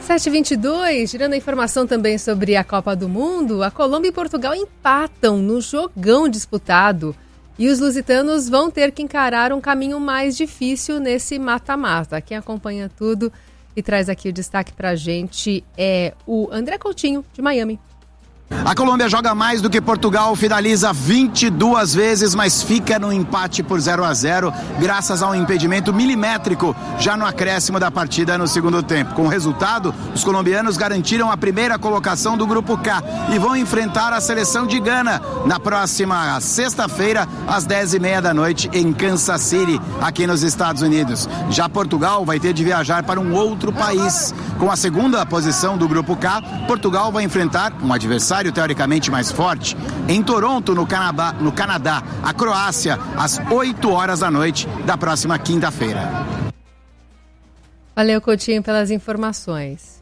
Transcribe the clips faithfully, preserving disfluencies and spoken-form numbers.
sete e vinte e dois, girando a informação também sobre a Copa do Mundo, a Colômbia e Portugal empatam no jogão disputado e os lusitanos vão ter que encarar um caminho mais difícil nesse mata-mata. Quem acompanha tudo e traz aqui o destaque pra gente é o André Coutinho, de Miami. A Colômbia joga mais do que Portugal, finaliza vinte e duas vezes, mas fica no empate por zero a zero, graças a um impedimento milimétrico já no acréscimo da partida no segundo tempo. Com o resultado, os colombianos garantiram a primeira colocação do Grupo K e vão enfrentar a seleção de Gana na próxima sexta-feira, às dez e meia da noite, em Kansas City, aqui nos Estados Unidos. Já Portugal vai ter de viajar para um outro país. Com a segunda posição do Grupo K, Portugal vai enfrentar um adversário teoricamente mais forte em Toronto, no Canadá, no Canadá, a Croácia, às oito horas da noite da próxima quinta-feira. Valeu, Coutinho, pelas informações.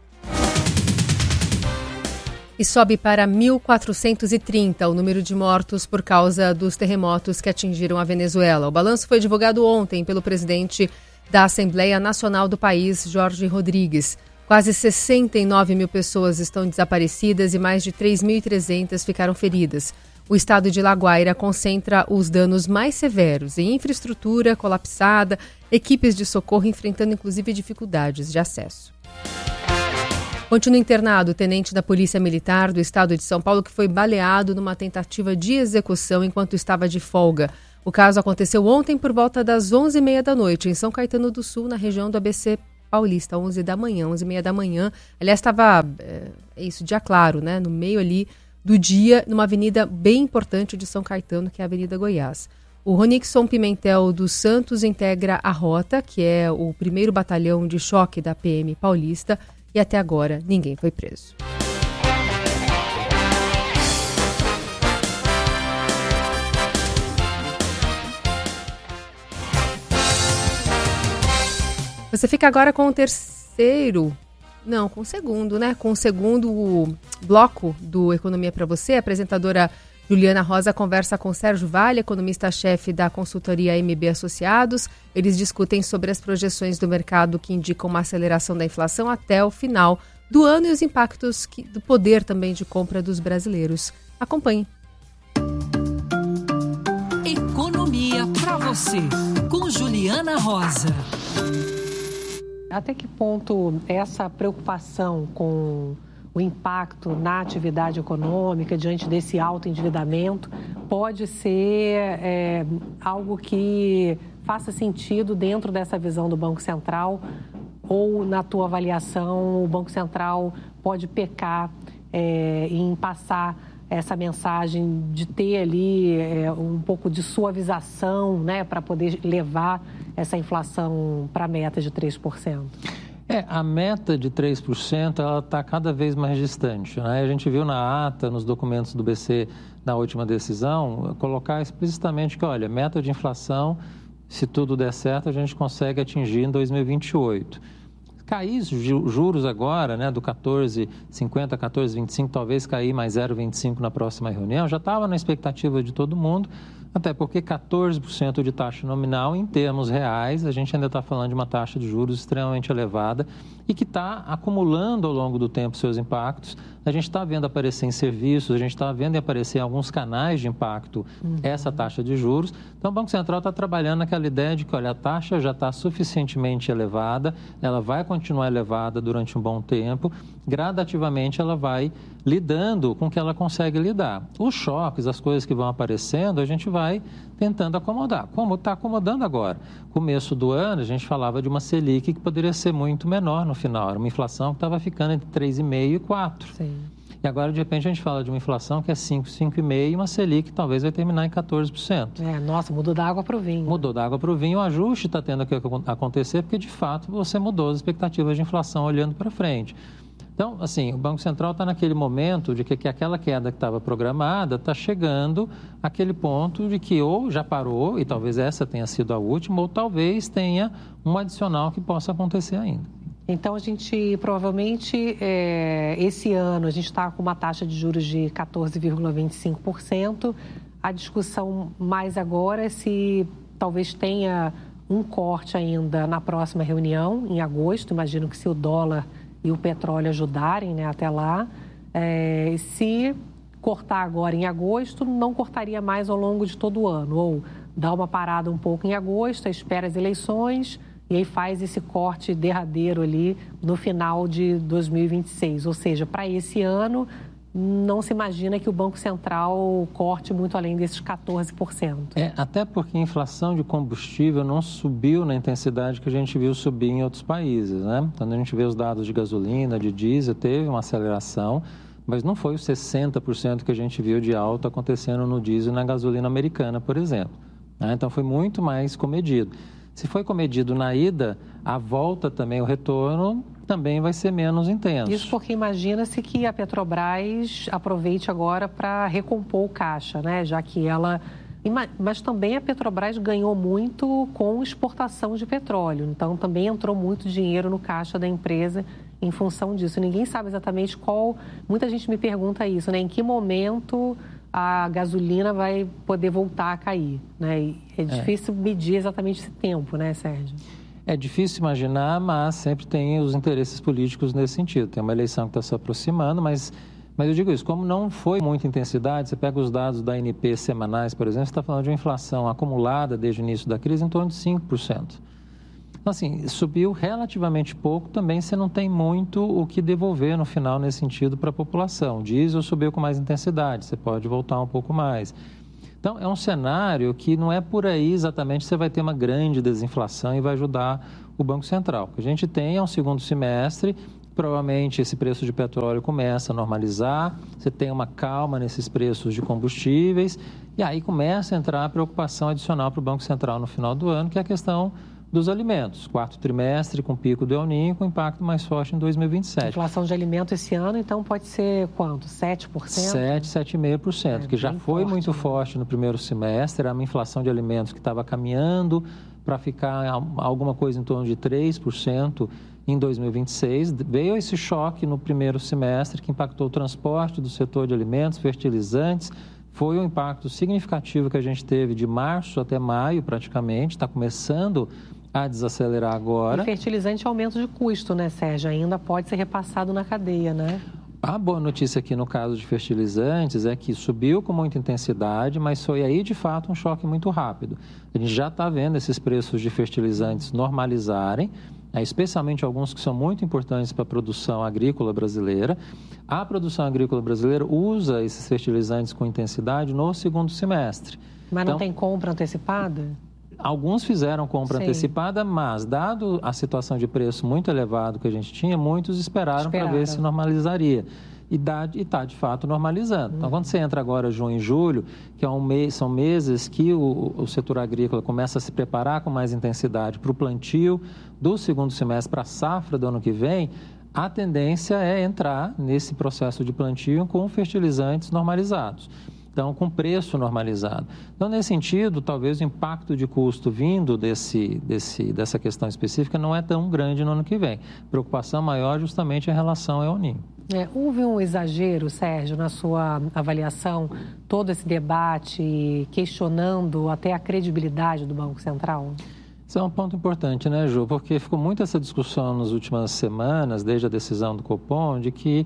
E sobe para mil quatrocentos e trinta o número de mortos por causa dos terremotos que atingiram a Venezuela. O balanço foi divulgado ontem pelo presidente da Assembleia Nacional do país, Jorge Rodrigues. Quase sessenta e nove mil pessoas estão desaparecidas e mais de três mil e trezentas ficaram feridas. O estado de La Guaira concentra os danos mais severos em infraestrutura colapsada, equipes de socorro enfrentando inclusive dificuldades de acesso. Continua internado o tenente da Polícia Militar do estado de São Paulo que foi baleado numa tentativa de execução enquanto estava de folga. O caso aconteceu ontem por volta das onze e meia da noite em São Caetano do Sul, na região do A B C Paulista, onze da manhã, onze e meia da manhã. Aliás, estava, é, é isso, dia claro, né? No meio ali do dia, numa avenida bem importante de São Caetano, que é a Avenida Goiás. O Ronixon Pimentel dos Santos integra a Rota, que é o primeiro batalhão de choque da P M paulista, e até agora ninguém foi preso. Você fica agora com o terceiro, não, com o segundo, né? Com o segundo bloco do Economia para Você. A apresentadora Juliana Rosa conversa com Sérgio Vale, economista-chefe da consultoria M B Associados. Eles discutem sobre as projeções do mercado que indicam uma aceleração da inflação até o final do ano e os impactos que, do poder também de compra dos brasileiros. Acompanhe. Economia para Você, com Juliana Rosa. Até que ponto essa preocupação com o impacto na atividade econômica diante desse alto endividamento pode ser é, algo que faça sentido dentro dessa visão do Banco Central? Ou, na tua avaliação, o Banco Central pode pecar é, em passar essa mensagem de ter ali é, um pouco de suavização, né, para poder levar essa inflação para a meta de três por cento? É, a meta de três por cento ela está cada vez mais distante, né? A gente viu na ata, nos documentos do B C, na última decisão, colocar explicitamente que, olha, meta de inflação, se tudo der certo, a gente consegue atingir em dois mil e vinte e oito. Cair os juros agora, né, do quatorze vírgula cinquenta, quatorze vírgula vinte e cinco, talvez cair mais zero vírgula vinte e cinco na próxima reunião, já estava na expectativa de todo mundo, até porque quatorze por cento de taxa nominal, em termos reais, a gente ainda está falando de uma taxa de juros extremamente elevada e que está acumulando ao longo do tempo seus impactos. A gente está vendo aparecer em serviços, a gente está vendo aparecer em alguns canais de impacto uhum. essa taxa de juros. Então, o Banco Central está trabalhando naquela ideia de que, olha, a taxa já está suficientemente elevada, ela vai continuar elevada durante um bom tempo, gradativamente ela vai lidando com o que ela consegue lidar. Os choques, as coisas que vão aparecendo, a gente vai tentando acomodar. Como está acomodando agora? Começo do ano, a gente falava de uma Selic que poderia ser muito menor no final, era uma inflação que estava ficando entre três vírgula cinco e quatro. Sim. E agora, de repente, a gente fala de uma inflação que é cinco, cinco vírgula cinco e uma Selic que talvez vai terminar em quatorze por cento. É, nossa, mudou da água para o vinho. Mudou da água para o vinho. O ajuste está tendo que acontecer porque, de fato, você mudou as expectativas de inflação olhando para frente. Então, assim, o Banco Central está naquele momento de que, que aquela queda que estava programada está chegando àquele ponto de que ou já parou, e talvez essa tenha sido a última, ou talvez tenha um adicional que possa acontecer ainda. Então, a gente provavelmente, é, esse ano, a gente está com uma taxa de juros de quatorze vírgula vinte e cinco por cento. A discussão mais agora é se talvez tenha um corte ainda na próxima reunião, em agosto. Imagino que se o dólar e o petróleo ajudarem, né, até lá. É, se cortar agora em agosto, não cortaria mais ao longo de todo o ano, ou dá uma parada um pouco em agosto, espera as eleições e aí faz esse corte derradeiro ali no final de dois mil e vinte e seis. Ou seja, para esse ano, não se imagina que o Banco Central corte muito além desses quatorze por cento. É, até porque a inflação de combustível não subiu na intensidade que a gente viu subir em outros países, né? Quando a gente vê os dados de gasolina, de diesel, teve uma aceleração, mas não foi os sessenta por cento que a gente viu de alta acontecendo no diesel e na gasolina americana, por exemplo. Né? Então, foi muito mais comedido. Se foi comedido na ida, a volta também, o retorno, também vai ser menos intenso. Isso porque imagina-se que a Petrobras aproveite agora para recompor o caixa, né? Já que ela... Mas também a Petrobras ganhou muito com exportação de petróleo. Então, também entrou muito dinheiro no caixa da empresa em função disso. Ninguém sabe exatamente qual... Muita gente me pergunta isso, né? Em que momento a gasolina vai poder voltar a cair, né? E é difícil é. medir exatamente esse tempo, né, Sérgio? É difícil imaginar, mas sempre tem os interesses políticos nesse sentido. Tem uma eleição que está se aproximando, mas, mas eu digo isso, como não foi muita intensidade, você pega os dados da A N P semanais, por exemplo, você está falando de uma inflação acumulada desde o início da crise em torno de cinco por cento. Então, assim, subiu relativamente pouco, também você não tem muito o que devolver no final nesse sentido para a população. O diesel subiu com mais intensidade, você pode voltar um pouco mais. Então, é um cenário que não é por aí exatamente você vai ter uma grande desinflação e vai ajudar o Banco Central. O que a gente tem é um segundo semestre, provavelmente esse preço de petróleo começa a normalizar, você tem uma calma nesses preços de combustíveis e aí começa a entrar a preocupação adicional para o Banco Central no final do ano, que é a questão dos alimentos. Quarto trimestre com pico do El Niño, com impacto mais forte em dois mil e vinte e sete. A inflação de alimentos esse ano, então, pode ser quanto? sete por cento? sete, sete vírgula cinco por cento, é, que já foi forte, muito né? forte no primeiro semestre. Era uma inflação de alimentos que estava caminhando para ficar alguma coisa em torno de três por cento em dois mil e vinte e seis. Veio esse choque no primeiro semestre que impactou o transporte do setor de alimentos, fertilizantes. Foi um impacto significativo que a gente teve de março até maio, praticamente. Está começando a desacelerar agora. E fertilizante é aumento de custo, né, Sérgio? Ainda pode ser repassado na cadeia, né? A boa notícia aqui no caso de fertilizantes é que subiu com muita intensidade, mas foi aí de fato um choque muito rápido. A gente já está vendo esses preços de fertilizantes normalizarem, né, especialmente alguns que são muito importantes para a produção agrícola brasileira. A produção agrícola brasileira usa esses fertilizantes com intensidade no segundo semestre. Mas então, não tem compra antecipada? Alguns fizeram compra Sim. antecipada, mas, dado a situação de preço muito elevado que a gente tinha, muitos esperaram, esperaram. para ver se normalizaria. E está, de fato, normalizando. Hum. Então, quando você entra agora, junho e julho, que é um mês, são meses que o, o setor agrícola começa a se preparar com mais intensidade para o plantio do segundo semestre, para a safra do ano que vem, a tendência é entrar nesse processo de plantio com fertilizantes normalizados. Então, com preço normalizado. Então, nesse sentido, talvez o impacto de custo vindo desse, desse, dessa questão específica não é tão grande no ano que vem. Preocupação maior justamente em relação ao El Niño. É, houve um exagero, Sérgio, na sua avaliação, todo esse debate questionando até a credibilidade do Banco Central? Isso é um ponto importante, né, Ju? Porque ficou muito essa discussão nas últimas semanas, desde a decisão do Copom, de que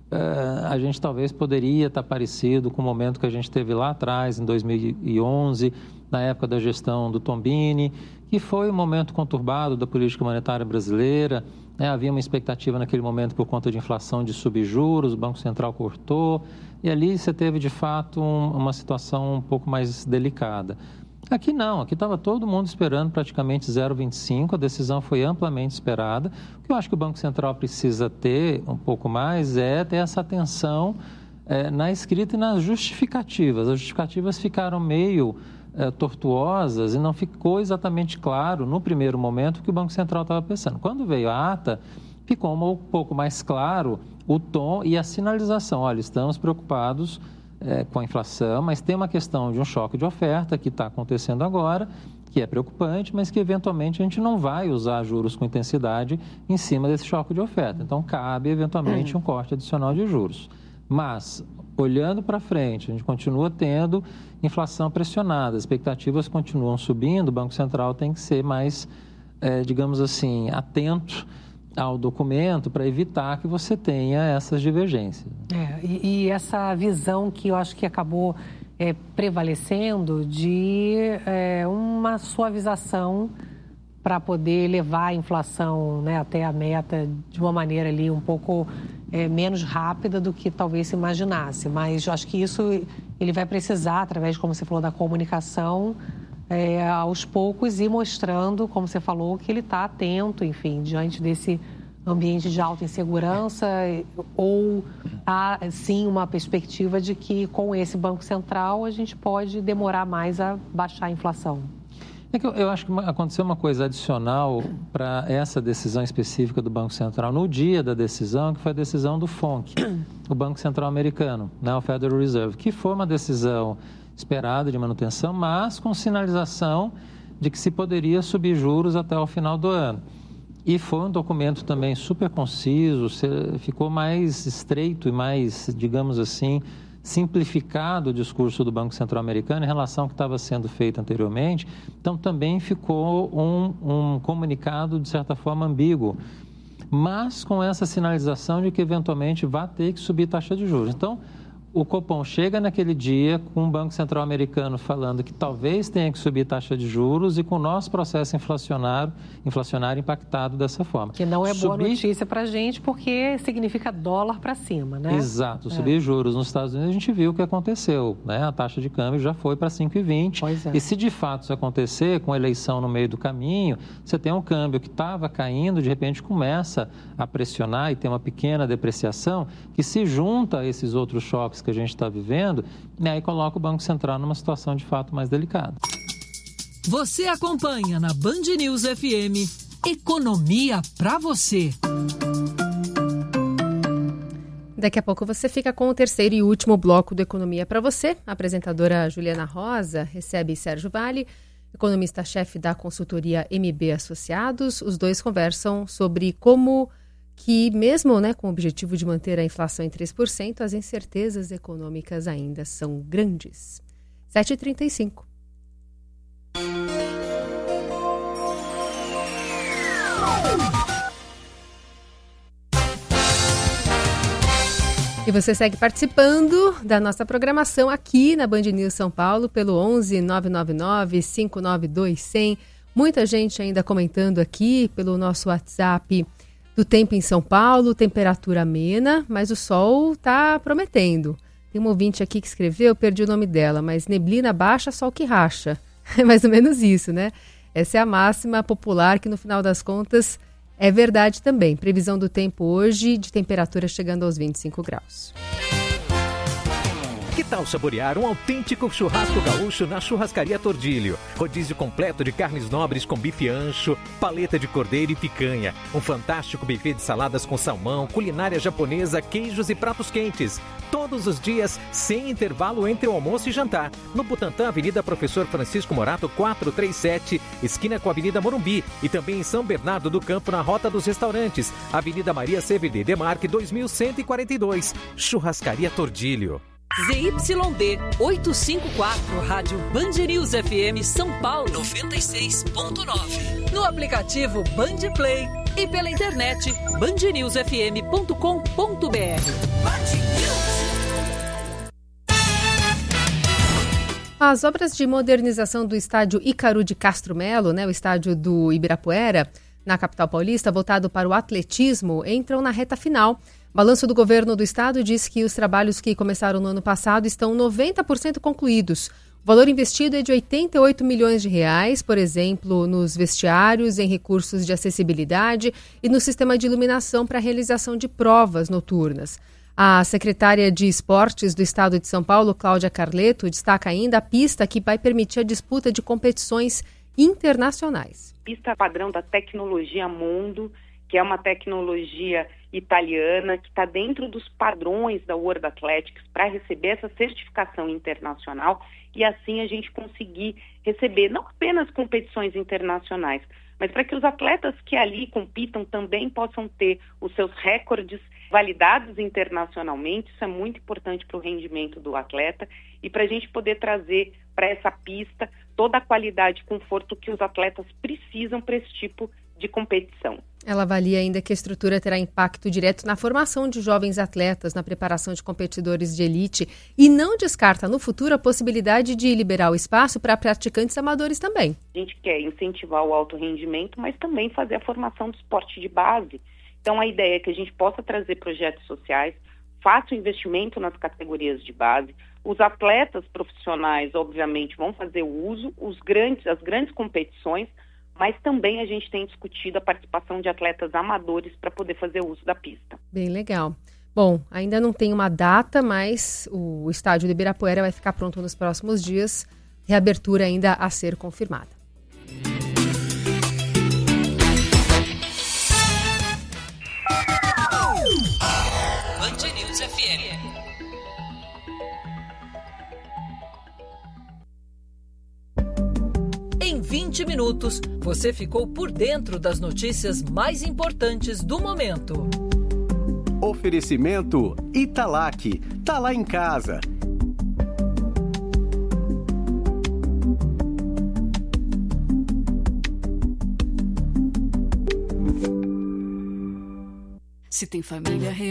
Uh, a gente talvez poderia estar parecido com o momento que a gente teve lá atrás, em dois mil e onze, na época da gestão do Tombini, que foi um momento conturbado da política monetária brasileira, né? Havia uma expectativa naquele momento por conta de inflação de subjuros, o Banco Central cortou, e ali você teve de fato um, uma situação um pouco mais delicada. Aqui não, aqui estava todo mundo esperando praticamente zero vírgula vinte e cinco, a decisão foi amplamente esperada. O que eu acho que o Banco Central precisa ter um pouco mais é ter essa atenção é, na escrita e nas justificativas. As justificativas ficaram meio é, tortuosas e não ficou exatamente claro no primeiro momento o que o Banco Central estava pensando. Quando veio a ata, ficou um pouco mais claro o tom e a sinalização. Olha, estamos preocupados É, com a inflação, mas tem uma questão de um choque de oferta que está acontecendo agora, que é preocupante, mas que eventualmente a gente não vai usar juros com intensidade em cima desse choque de oferta. Então, cabe eventualmente um corte adicional de juros. Mas, olhando para frente, a gente continua tendo inflação pressionada, as expectativas continuam subindo, o Banco Central tem que ser mais, é, digamos assim, atento ao documento para evitar que você tenha essas divergências. É, e, e essa visão que eu acho que acabou é, prevalecendo de é, uma suavização para poder levar a inflação, né, até a meta de uma maneira ali um pouco é, menos rápida do que talvez se imaginasse. Mas eu acho que isso ele vai precisar, através, como você falou, da comunicação, é, aos poucos ir mostrando, como você falou, que ele está atento, enfim, diante desse ambiente de alta insegurança, ou há, sim, uma perspectiva de que com esse Banco Central a gente pode demorar mais a baixar a inflação. É que eu, eu acho que aconteceu uma coisa adicional para essa decisão específica do Banco Central no dia da decisão, que foi a decisão do F O N C, o Banco Central Americano, né, o Federal Reserve, que foi uma decisão esperada de manutenção, mas com sinalização de que se poderia subir juros até o final do ano. E foi um documento também super conciso, ficou mais estreito e mais, digamos assim, simplificado o discurso do Banco Central Americano em relação ao que estava sendo feito anteriormente. Então, também ficou um, um comunicado, de certa forma, ambíguo, mas com essa sinalização de que, eventualmente, vai ter que subir taxa de juros. Então, o Copom chega naquele dia com o Banco Central Americano falando que talvez tenha que subir taxa de juros e com o nosso processo inflacionário, inflacionário impactado dessa forma. Que não é subir... boa notícia para a gente, porque significa dólar para cima, né? Exato. É. Subir juros nos Estados Unidos, a gente viu o que aconteceu, né? A taxa de câmbio já foi para cinco vírgula vinte. Pois é. E se de fato isso acontecer, com a eleição no meio do caminho, você tem um câmbio que estava caindo, de repente começa a pressionar e tem uma pequena depreciação, que se junta a esses outros choques que a gente está vivendo, e aí coloca o Banco Central numa situação de fato mais delicada. Você acompanha na Band News F M Economia para você. Daqui a pouco você fica com o terceiro e último bloco do Economia para você. A apresentadora Juliana Rosa recebe Sérgio Vale, economista-chefe da consultoria M B Associados. Os dois conversam sobre como que, mesmo, né, com o objetivo de manter a inflação em três por cento, as incertezas econômicas ainda são grandes. sete e trinta e cinco. E você segue participando da nossa programação aqui na Band News São Paulo pelo onze nove nove nove, cinco nove dois, cem. Muita gente ainda comentando aqui pelo nosso WhatsApp do tempo em São Paulo, temperatura amena, mas o sol está prometendo. Tem uma ouvinte aqui que escreveu, eu perdi o nome dela, mas neblina baixa, sol que racha. É mais ou menos isso, né? Essa é a máxima popular que, no final das contas, é verdade também. Previsão do tempo hoje, de temperatura chegando aos vinte e cinco graus. Que tal saborear um autêntico churrasco gaúcho na Churrascaria Tordilho? Rodízio completo de carnes nobres com bife ancho, paleta de cordeiro e picanha. Um fantástico buffet de saladas com salmão, culinária japonesa, queijos e pratos quentes. Todos os dias, sem intervalo entre o almoço e jantar. No Butantã, Avenida Professor Francisco Morato, quatrocentos e trinta e sete, esquina com a Avenida Morumbi. E também em São Bernardo do Campo, na Rota dos Restaurantes. Avenida Maria C V D Demarque, dois mil cento e quarenta e dois. Churrascaria Tordilho. Z Y D oitocentos e cinquenta e quatro, Rádio Band News F M São Paulo noventa e seis ponto nove. No aplicativo Band Play e pela internet band news f m ponto com ponto b r. As obras de modernização do estádio Ícaro de Castro Melo, né, o estádio do Ibirapuera, na capital paulista, voltado para o atletismo, entram na reta final. O balanço do governo do estado diz que os trabalhos que começaram no ano passado estão noventa por cento concluídos. O valor investido é de oitenta e oito milhões de reais, por exemplo, nos vestiários, em recursos de acessibilidade e no sistema de iluminação para a realização de provas noturnas. A secretária de Esportes do Estado de São Paulo, Cláudia Carleto, destaca ainda a pista que vai permitir a disputa de competições internacionais. Pista padrão da Tecnologia Mundo, que é uma tecnologia italiana que está dentro dos padrões da World Athletics para receber essa certificação internacional e assim a gente conseguir receber não apenas competições internacionais, mas para que os atletas que ali compitam também possam ter os seus recordes validados internacionalmente. Isso é muito importante para o rendimento do atleta e para a gente poder trazer para essa pista toda a qualidade e conforto que os atletas precisam para esse tipo de competição. Ela avalia ainda que a estrutura terá impacto direto na formação de jovens atletas, na preparação de competidores de elite e não descarta no futuro a possibilidade de liberar o espaço para praticantes amadores também. A gente quer incentivar o alto rendimento, mas também fazer a formação do esporte de base. Então a ideia é que a gente possa trazer projetos sociais, faça o investimento nas categorias de base. Os atletas profissionais, obviamente, vão fazer o uso, os grandes, as grandes competições, mas também a gente tem discutido a participação de atletas amadores para poder fazer uso da pista. Bem legal. Bom, ainda não tem uma data, mas o estádio de Ibirapuera vai ficar pronto nos próximos dias. Reabertura ainda a ser confirmada. Band News F M. Em vinte minutos, você ficou por dentro das notícias mais importantes do momento. Oferecimento Italac. Tá lá em casa. Se tem família real.